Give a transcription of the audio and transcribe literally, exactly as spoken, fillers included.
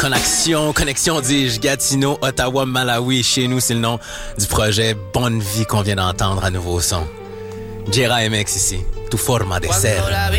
Connexion, connexion, dis-je, Gatineau, Ottawa, Malawi. Chez nous, c'est le nom du projet Bonne Vie qu'on vient d'entendre à nouveau son. Jera M X ici, tout forma de ser.